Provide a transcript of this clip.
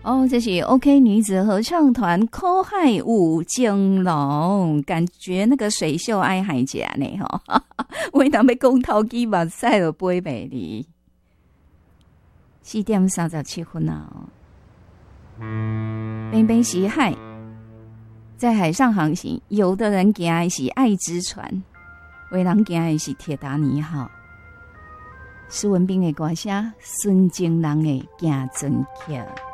哦，这是 OK 女子合唱团口海五金龙，感觉那个水秀爱海家呢哈，为人要讲头机目屎就飞袂离。4:37啊，边边是海，在海上航行，有的人行的是爱之船，有人行的是铁达尼号。施文彬的歌声，孙景人的行船曲。